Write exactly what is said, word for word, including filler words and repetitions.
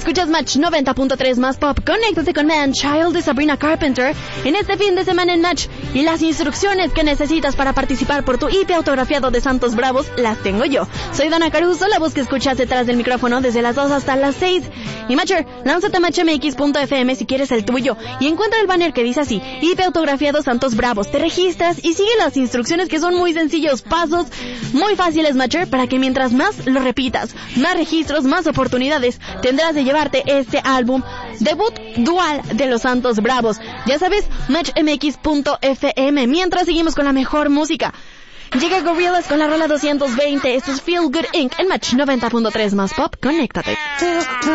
Escuchas Match noventa punto tres más pop. Conéctate con Man Child de Sabrina Carpenter en este fin de semana en Match. Y las instrucciones que necesitas para participar por tu I P autografiado de Santos Bravos las tengo yo. Soy Dana Caruso, la voz que escuchas detrás del micrófono desde las dos hasta las seis. Y Matcher, lánzate a match m x punto f m si quieres el tuyo y encuentra el banner que dice así: I P autografiado Santos Bravos. Te registras y sigue las instrucciones, que son muy sencillos, pasos muy fáciles, Matcher, para que mientras más lo repitas, más registros, más oportunidades tendrás de llevarte este álbum debut dual de los Santos Bravos. Ya sabes, match m x punto f m. Mientras seguimos con la mejor música, llega Gorillaz con la rola doscientos veinte. Esto es Feel Good incorporated en Match noventa punto tres más pop. Conéctate.